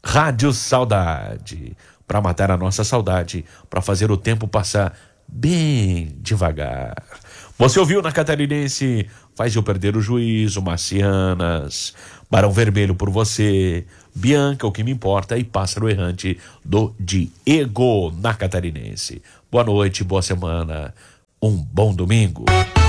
Rádio Saudade, para matar a nossa saudade, para fazer o tempo passar bem devagar. Você ouviu na Catarinense, Faz Eu Perder o Juízo, Marcianas, Barão Vermelho por Você, Bianca, O Que Me Importa e Pássaro Errante do Diego na Catarinense. Boa noite, boa semana, um bom domingo.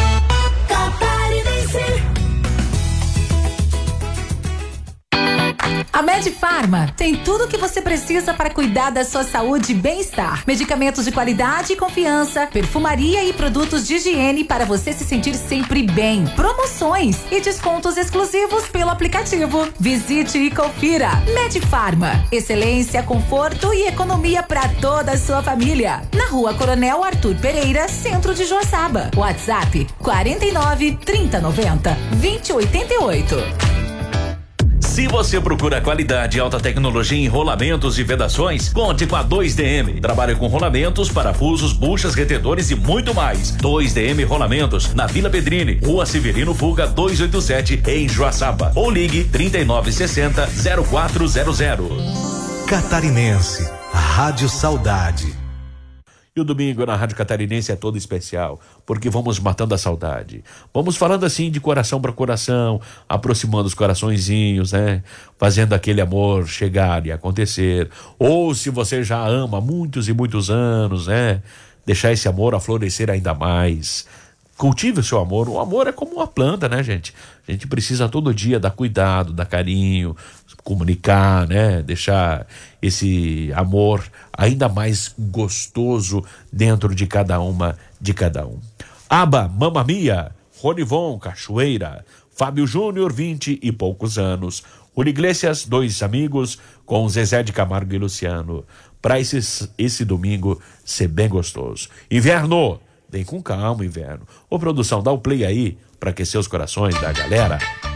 A Medifarma tem tudo o que você precisa para cuidar da sua saúde e bem-estar. Medicamentos de qualidade e confiança, perfumaria e produtos de higiene para você se sentir sempre bem. Promoções e descontos exclusivos pelo aplicativo. Visite e confira. Medifarma, excelência, conforto e economia para toda a sua família. Na Rua Coronel Arthur Pereira, centro de Joaçaba. WhatsApp 49 3090 2088. Se você procura qualidade e alta tecnologia em rolamentos e vedações, conte com a 2DM. Trabalha com rolamentos, parafusos, buchas, retedores e muito mais. 2DM Rolamentos, na Vila Pedrini, Rua Severino Fuga 287, em Joaçaba. Ou ligue 3960-0400. Catarinense, Rádio Saudade. E o domingo na Rádio Catarinense é todo especial, porque vamos matando a saudade. Vamos falando assim de coração para coração, aproximando os coraçõezinhos, né? Fazendo aquele amor chegar e acontecer. Ou se você já ama há muitos e muitos anos, né? Deixar esse amor aflorescer ainda mais. Cultive o seu amor. O amor é como uma planta, né, gente? A gente precisa todo dia dar cuidado, dar carinho, comunicar, né? Deixar esse amor ainda mais gostoso dentro de cada uma, de cada um. Aba, Mamma Mia, Ronivon, Cachoeira, Fábio Júnior, 20 e poucos anos. Julio Iglesias, Dois Amigos, com Zezé de Camargo e Luciano. Para esse domingo ser bem gostoso. Inverno, vem com calma, inverno. Ô produção, dá o play aí para aquecer os corações da galera.